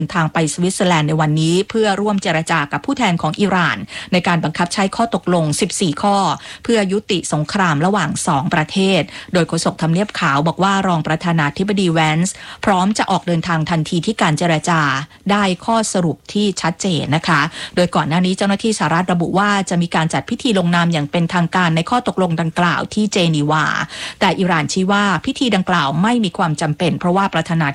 ทางไปสวิตเซอร์แลนด์ในวันนี้เพื่อร่วมเจรจากับผู้แทนของอิหร่านในการบังคับใช้ข้อตกลง14ข้อเพื่อยุติสงครามระหว่าง2ประเทศโดยโฆษกทำเนียบขาวบอกว่ารองประธานาธิบดีแวนซ์พร้อมจะออกเดินทางทันทีที่การเจรจาได้ข้อสรุปที่ชัดเจนนะคะโดยก่อนหน้านี้เจ้าหน้าที่สหรัฐระบุว่าจะมีการจัดพิธีลงนามอย่างเป็นทางการในข้อตกลงดังกล่าวที่เจนีวาแต่อิหร่านชี้ว่าพิธีดังกล่าวไม่มีความจำเป็นเพราะว่าประธานา